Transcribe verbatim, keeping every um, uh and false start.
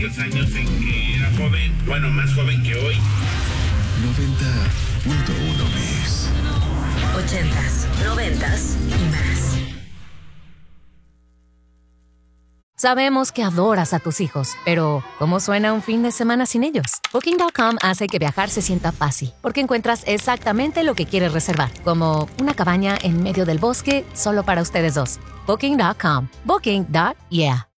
Los años en que era joven, bueno, más joven que hoy. noventa punto uno Mix. Ochentas, noventas y más. Sabemos que adoras a tus hijos, pero ¿cómo suena un fin de semana sin ellos? Booking punto com hace que viajar se sienta fácil, porque encuentras exactamente lo que quieres reservar, como una cabaña en medio del bosque solo para ustedes dos. Booking punto com. Booking. Yeah.